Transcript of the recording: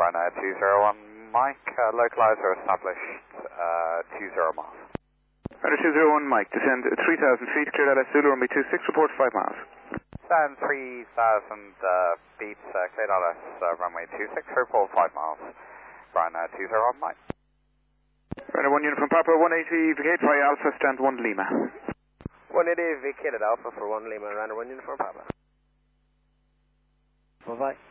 Brian 201 Mike, localizer established 20 miles. Runner 201 Mike, descend 3,000 feet, clear out Zulu, runway 26, report 5 miles. Stand 3,000 feet, cleared out runway 26, report 5 miles. Brian 201 Mike. Runner 1 uniform Papa, 180, vacate via Alpha, stand 1 Lima. 180, vacated Alpha for 1 Lima, runner 1 uniform Papa. Bye-bye.